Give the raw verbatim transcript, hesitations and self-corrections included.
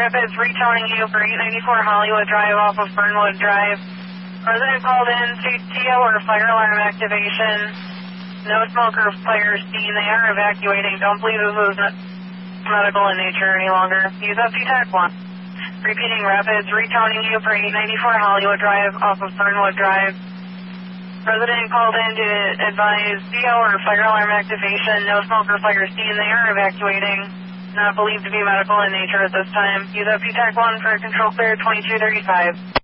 Rapids retoning you for eight ninety-four Hollywood Drive off of Fernwood Drive. Resident called in to T O or fire alarm activation. No smoke or fire seen. They are evacuating. Don't believe this was medical in nature any longer. Use F T TAC one. Repeating, Rapids retoning you for eight ninety-four Hollywood Drive off of Fernwood Drive. Resident called in to advise C O or fire alarm activation. No smoke or fire seen. They are evacuating. Not believed to be medical in nature at this time. Use F T TAC one for control clear twenty-two thirty-five.